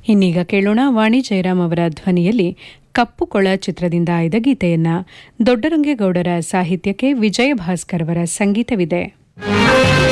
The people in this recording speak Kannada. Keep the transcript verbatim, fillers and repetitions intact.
ಇನ್ನೀಗ ಕೇಳೋಣ ವಾಣಿ ಜಯರಾಮ್ ಅವರ ಧ್ವನಿಯಲ್ಲಿ ಕಪ್ಪು ಕೊಳ ಚಿತ್ರದಿಂದ ಆಯ್ದ ಗೀತೆಯನ್ನ. ದೊಡ್ಡರಂಗೇಗೌಡರ ಸಾಹಿತ್ಯಕ್ಕೆ ವಿಜಯ ಭಾಸ್ಕರ್ ಅವರ ಸಂಗೀತವಿದೆ.